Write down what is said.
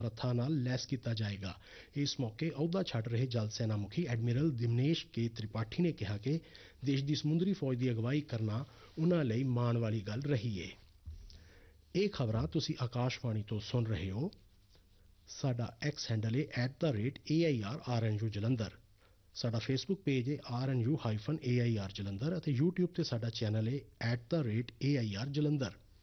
ਰੱਥਾਂ ਨਾਲ ਲੈਸ ਕੀਤਾ ਜਾਏਗਾ। ਇਸ ਮੌਕੇ ਅਹੁਦਾ ਛੱਡ ਰਹੇ ਜਲ ਸੈਨਾ ਮੁਖੀ ਐਡਮਿਰਲ ਦਿਨੇਸ਼ ਕੇ ਤ੍ਰਿਪਾਠੀ ਨੇ ਕਿਹਾ ਕਿ ਦੇਸ਼ ਦੀ ਸਮੁੰਦਰੀ ਫੌਜ ਦੀ ਅਗਵਾਈ ਕਰਨਾ ਉਨ੍ਹਾਂ ਲਈ ਮਾਣ ਵਾਲੀ ਗੱਲ ਰਹੀ ਏ। ਇਹ ਖਬਰਾਂ ਤੁਸੀਂ ਆਕਾਸ਼ਵਾਣੀ ਤੋਂ ਸੁਣ ਰਹੇ ਹੋ। ਸਾਡਾ ਐਕਸ ਹੈਂਡਲ ਹੈ @AIRRNU ਜਲੰਧਰ। ਸਾਡਾ ਫੇਸਬੁੱਕ ਪੇਜ ਹੈ RNU-AIR ਜਲੰਧਰ ਅਤੇ YouTube ਤੇ ਸਾਡਾ ਚੈਨਲ ਹੈ @AIR ਜਲੰਧਰ।